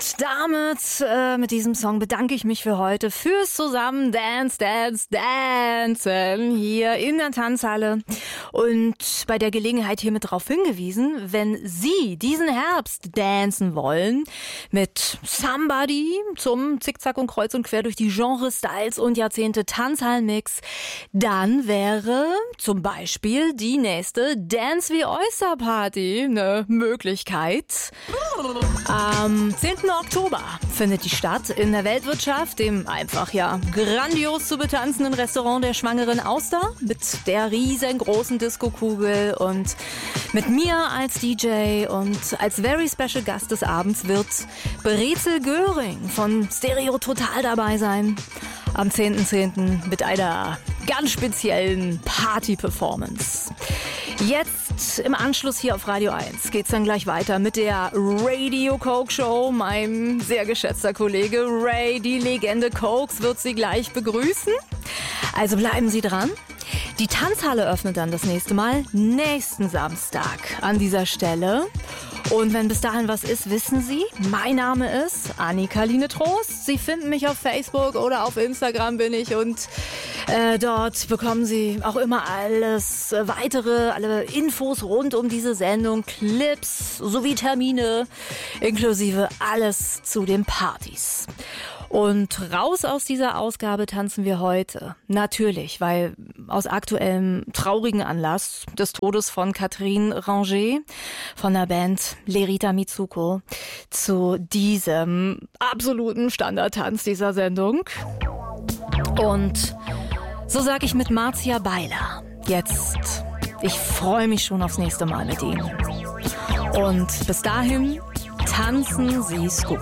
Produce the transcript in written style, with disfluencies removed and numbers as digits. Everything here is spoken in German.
Und damit, mit diesem Song bedanke ich mich für heute fürs zusammen Dancen hier in der Tanzhalle. Und bei der Gelegenheit hiermit darauf hingewiesen, wenn Sie diesen Herbst dancen wollen, mit Somebody zum Zickzack und Kreuz und quer durch die Genres, Styles und Jahrzehnte Tanzhallenmix, dann wäre zum Beispiel die nächste Dance wie Oyster Party eine Möglichkeit. Am 10. Oktober findet die statt in der Weltwirtschaft, dem einfach grandios zu betanzenden Restaurant der Schwangeren Auster mit der riesengroßen Disco-Kugel und mit mir als DJ und als very special Gast des Abends wird Brezel Göring von Stereo Total dabei sein. Am 10.10. mit einer ganz speziellen Party-Performance. Jetzt im Anschluss hier auf Radio 1 geht's dann gleich weiter mit der Radio Coke Show. Mein sehr geschätzter Kollege Ray, die Legende Cokes, wird Sie gleich begrüßen. Also bleiben Sie dran. Die Tanzhalle öffnet dann das nächste Mal nächsten Samstag an dieser Stelle. Und wenn bis dahin was ist, wissen Sie, mein Name ist Annika-Line Trost. Sie finden mich auf Facebook oder auf Instagram bin ich und dort bekommen Sie auch immer alles weitere, alle Infos rund um diese Sendung, Clips sowie Termine, inklusive alles zu den Partys. Und raus aus dieser Ausgabe tanzen wir heute. Natürlich, weil aus aktuellem traurigen Anlass des Todes von Catherine Ranger von der Band Lerita Mitsuko zu diesem absoluten Standardtanz dieser Sendung. Und so sage ich mit Marzia Beiler jetzt, ich freue mich schon aufs nächste Mal mit Ihnen. Und bis dahin, tanzen Sie's gut.